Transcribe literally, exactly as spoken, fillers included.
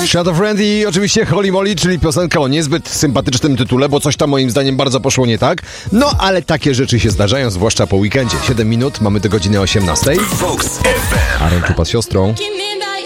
Shadow Friend i oczywiście Holy Moly, czyli piosenka o niezbyt sympatycznym tytule, bo coś tam moim zdaniem bardzo poszło nie tak. No, ale takie rzeczy się zdarzają, zwłaszcza po weekendzie. siedem minut, mamy do godziny osiemnastej. Aaron Czupa z siostrą.